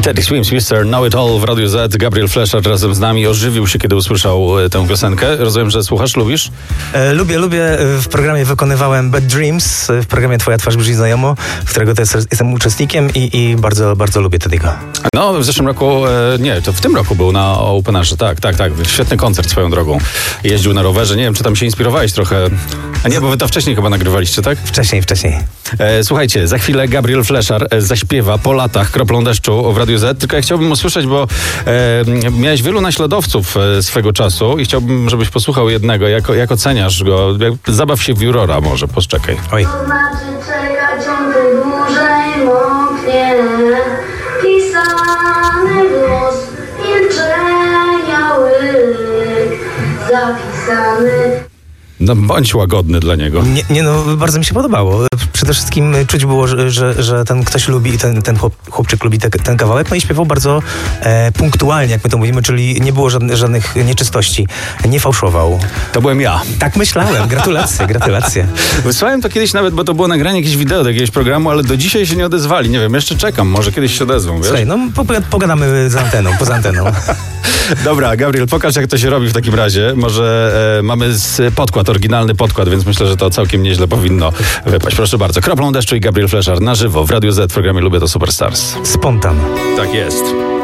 Teddy Swims, Mr. Know It All w Radiu Z. Gabriel Fleszar razem z nami ożywił się, kiedy usłyszał tę piosenkę. Rozumiem, że słuchasz, lubisz? Lubię. W programie wykonywałem Bad Dreams, w programie Twoja twarz brzmi znajomo, w którego też jestem uczestnikiem i bardzo, bardzo lubię Teddy'ego. No, w zeszłym roku, to w tym roku był na Openerze, tak. Świetny koncert swoją drogą. Jeździł na rowerze, nie wiem, czy tam się inspirowałeś trochę. A nie, bo wy to wcześniej chyba nagrywaliście, tak? Wcześniej. Słuchajcie, za chwilę Gabriel Fleszar zaśpiewa Po latach kroplą deszczu w Radiu Z, tylko ja chciałbym usłyszeć, bo miałeś wielu naśladowców swego czasu i chciałbym, żebyś posłuchał jednego. Jak oceniasz go? Zabaw się w jurora może, poczekaj. Oj. To znaczy czekać, on tu dłużej moknie. Pisany głos, milczenia łyk, zapisany. No, bądź łagodny dla niego. Bardzo mi się podobało. Przede wszystkim czuć było, że ten ktoś lubi i ten chłopczyk lubi ten kawałek. No i śpiewał bardzo punktualnie, jak my to mówimy, czyli nie było żadnych nieczystości. Nie fałszował. To byłem ja. Tak myślałem. Gratulacje. Wysłałem to kiedyś nawet, bo to było nagranie jakieś wideo do jakiegoś programu, ale do dzisiaj się nie odezwali. Nie wiem, jeszcze czekam. Może kiedyś się odezwą, wiesz? Słuchaj, pogadamy poza anteną. Dobra, Gabriel, pokaż, jak to się robi w takim razie. Może mamy oryginalny podkład, więc myślę, że to całkiem nieźle powinno wypaść. Proszę bardzo. Kroplą deszczu i Gabriel Fleszar na żywo w Radiu Z w programie Lubię to Superstars. Spontan. Tak jest.